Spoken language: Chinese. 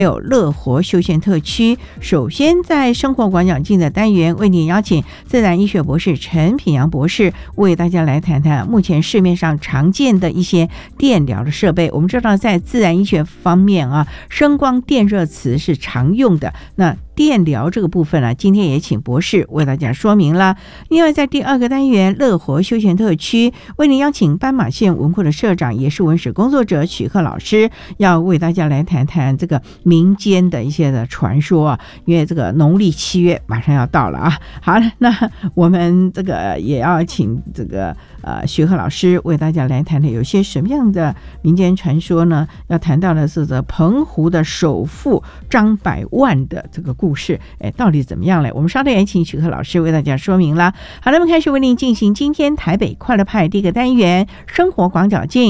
还有乐活休闲特区。首先在生活广角镜的单元，为您邀请自然医学博士陈品阳博士为大家来谈谈目前市面上常见的一些电疗的设备。我们知道在自然医学方面啊，声光电热磁是常用的，那电疗这个部分呢，今天也请博士为大家说明了。另外在第二个单元乐活休闲特区，为您邀请斑马线文库的社长也是文史工作者许鹤老师，要为大家来谈谈这个民间的一些的传说啊，因为这个农历7月马上要到了啊。好了，那我们这个也要请这个许鹤老师为大家来谈谈有些什么样的民间传说呢？要谈到的是这澎湖的首富张百万的这个故事，到底怎么样嘞？我们稍等也请许鹤老师为大家说明啦。好，那么开始为您进行今天台北快乐派第一个单元生活广角镜。